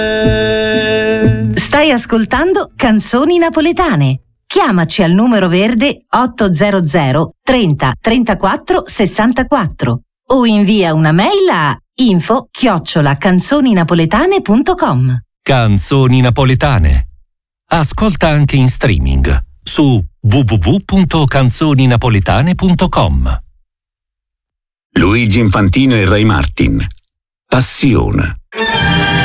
Stai ascoltando Canzoni Napoletane. Chiamaci al numero verde 800 30 34 64 o invia una mail a info@canzoninapoletane.com. Canzoni Napoletane. Ascolta anche in streaming su www.canzoninapoletane.com. Luigi Infantino e Ray Martin. Passione.